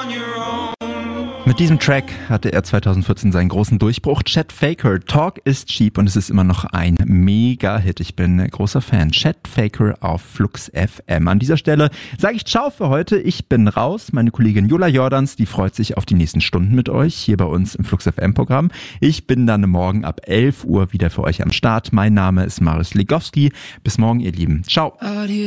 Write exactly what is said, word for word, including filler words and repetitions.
Mit diesem Track hatte er zweitausendvierzehn seinen großen Durchbruch. Chet Faker, Talk is Cheap, und es ist immer noch ein Mega-Hit. Ich bin großer Fan. Chet Faker auf Flux F M. An dieser Stelle sage ich Ciao für heute. Ich bin raus. Meine Kollegin Jula Jordans, die freut sich auf die nächsten Stunden mit euch hier bei uns im Flux F M-Programm. Ich bin dann morgen ab elf Uhr wieder für euch am Start. Mein Name ist Marius Legowski. Bis morgen, ihr Lieben. Ciao.